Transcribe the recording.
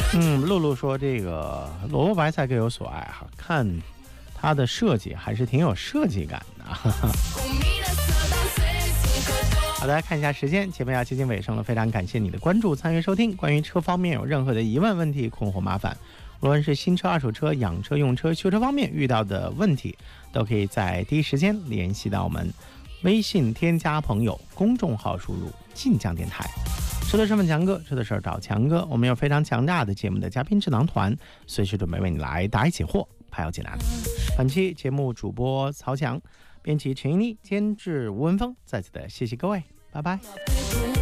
露露说这个萝卜白菜各有所爱哈，看它的设计还是挺有设计感的。好的，看一下时间，节目要接近尾声了，非常感谢你的关注、参与、收听。关于车方面有任何的疑问、问题、困惑、麻烦，无论是新车、二手车、养车、用车、修车方面遇到的问题，都可以在第一时间联系到我们。微信添加朋友，公众号输入晋江电台。车的身份强哥，车的事儿找强哥。我们有非常强大的节目的嘉宾智囊团，随时准备为你来答疑解惑，排忧解难。本期节目主播曹强，编辑陈一妮，监制吴文峰，再次的谢谢各位，拜拜。